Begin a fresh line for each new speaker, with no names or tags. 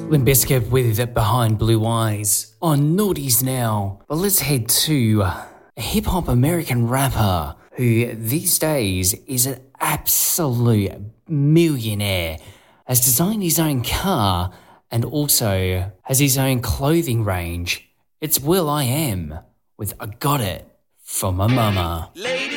Limp Bizkit with Behind Blue Eyes on Naughties Now. But let's head to a hip-hop American rapper who these days is an absolute millionaire, has designed his own car and also has his own clothing range. It's Will.i.am with I Got It From My Mama.
Ladies